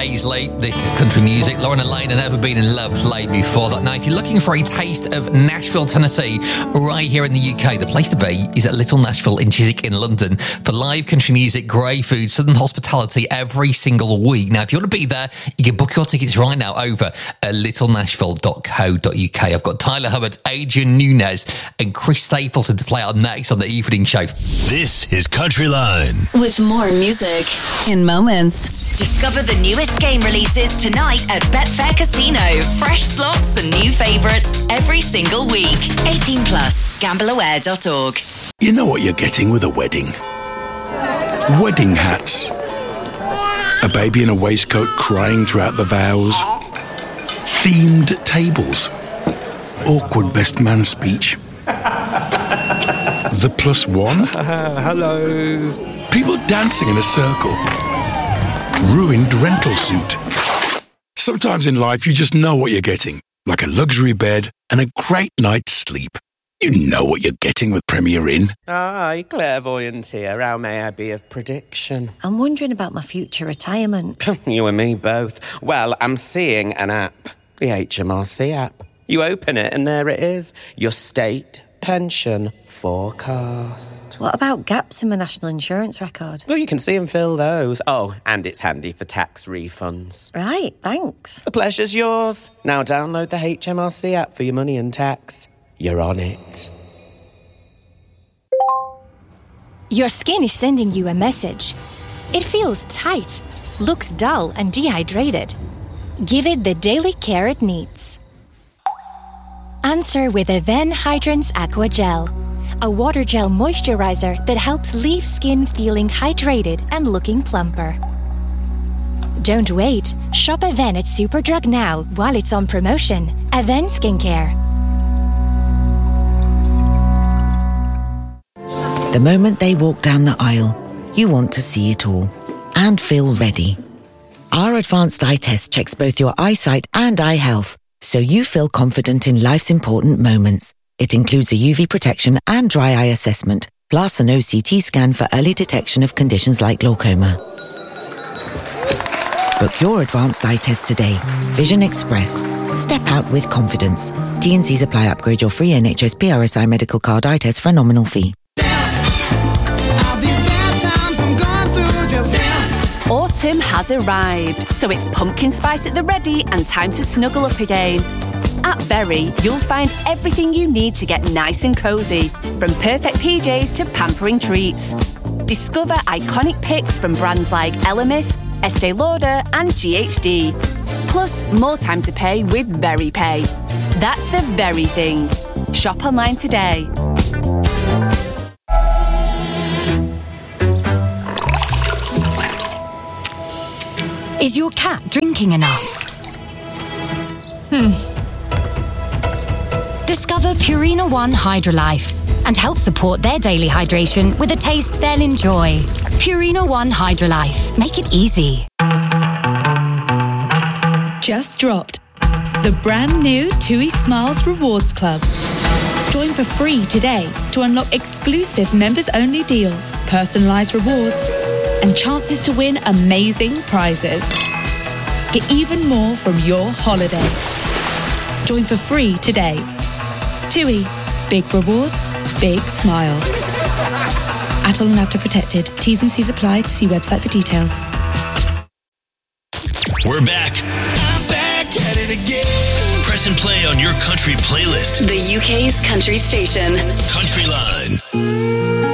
Paisley. This is country music. Lauren and Lane have never been in love late before that. Now, if you're looking for a taste of Nashville, Tennessee, right here in the UK, the place to be is at Little Nashville in Chiswick in London for live country music, great food, southern hospitality every single week. Now, if you want to be there, you can book your tickets right now over at littlenashville.co.uk. I've got Tyler Hubbard, Adrian Nunez and Chris Stapleton to play out next on the evening show. This is Country Line. With more music in moments. Discover the newest game releases tonight at Betfair Casino. Fresh slots and new favourites every single week. 18 plus. GambleAware.org. You know what you're getting with a wedding? Wedding hats. A baby in a waistcoat crying throughout the vows. Themed tables. Awkward best man speech. The plus one. Hello. People dancing in a circle. Ruined rental suit. Sometimes in life you just know what you're getting. Like a luxury bed and a great night's sleep. You know what you're getting with Premier Inn. Aye, clairvoyant here. How may I be of prediction? I'm wondering about my future retirement. You and me both. Well, I'm seeing an app. The HMRC app. You open it and there it is. Your state pension forecast. What about gaps in my national insurance record? Well, you can see and fill those. Oh, and it's handy for tax refunds. Right, thanks. The pleasure's yours. Now download the HMRC app for your money and tax. You're on it. Your skin is sending you a message. It feels tight, looks dull and dehydrated. Give it the daily care it needs. Answer with Aven Hydrance Aqua Gel, a water gel moisturizer that helps leave skin feeling hydrated and looking plumper. Don't wait. Shop Aven at Superdrug now while it's on promotion. Aven Skincare. The moment they walk down the aisle, you want to see it all and feel ready. Our advanced eye test checks both your eyesight and eye health, so you feel confident in life's important moments. It includes a UV protection and dry eye assessment, plus an OCT scan for early detection of conditions like glaucoma. Book your advanced eye test today. Vision Express. Step out with confidence. T&Cs apply. Upgrade your free NHS PRSI medical card eye test for a nominal fee. Autumn has arrived, so it's pumpkin spice at the ready and time to snuggle up again. At Berry, you'll find everything you need to get nice and cosy, from perfect PJs to pampering treats. Discover iconic picks from brands like Elemis, Estee Lauder and GHD. Plus, more time to pay with Berry Pay. That's the very thing. Shop online today. Is your cat drinking enough? Discover Purina One Hydrolife and help support their daily hydration with a taste they'll enjoy. Purina One Hydrolife. Make it easy. Just dropped the brand new TUI Smiles Rewards Club. Join for free today to unlock exclusive members-only deals, personalised rewards, and chances to win amazing prizes. Get even more from your holiday. Join for free today. TUI. Big rewards, big smiles. Atoll and Apta protected. T's and C's apply. See website for details. We're back. I'm back at it again. Press and play on your country playlist. The UK's country station. Country Line.